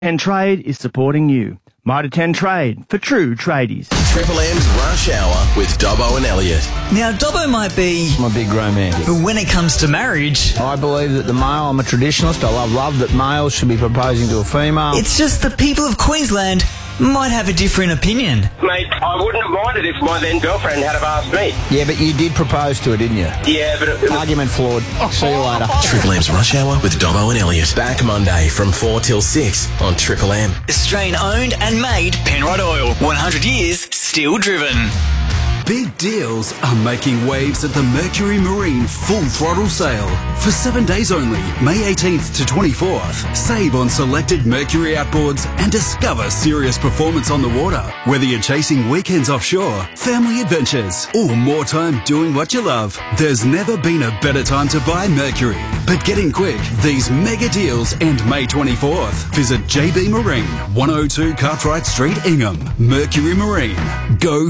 10 Trade is supporting you. Mitre 10 Trade for true tradies. Triple M's Rush Hour with Dobbo and Elliot. Now, Dobbo might be... I'm a big romantic. But when it comes to marriage... I believe that the male, I'm a traditionalist, I love that males should be proposing to a female. It's just the people of Queensland might have a different opinion. Mate, I wouldn't have minded if my then girlfriend had have asked me. Yeah, but you did propose to her, didn't you? Yeah, but... Argument flawed. See you later. Triple M's Rush Hour with Dobbo and Elliot. Back Monday from 4 till 6 on Triple M. Australian owned and made Penrod Oil. 100 years, still driven. Big deals are making waves at the Mercury Marine Full Throttle Sale. For 7 days only, May 18th to 24th, save on selected Mercury outboards and discover serious performance on the water. Whether you're chasing weekends offshore, family adventures, or more time doing what you love, there's never been a better time to buy Mercury. But get in quick, these mega deals end May 24th. Visit JB Marine, 102 Cartwright Street, Ingham. Mercury Marine. Go